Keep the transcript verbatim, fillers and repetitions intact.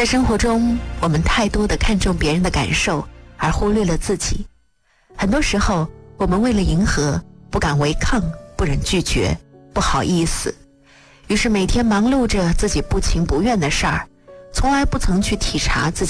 在生活中，我们太多的看重别人的感受，而忽略了自己。很多时候，我们为了迎合，不敢违抗，不忍拒绝，不好意思，于是每天忙碌着自己不情不愿的事儿，从来不曾去体察自己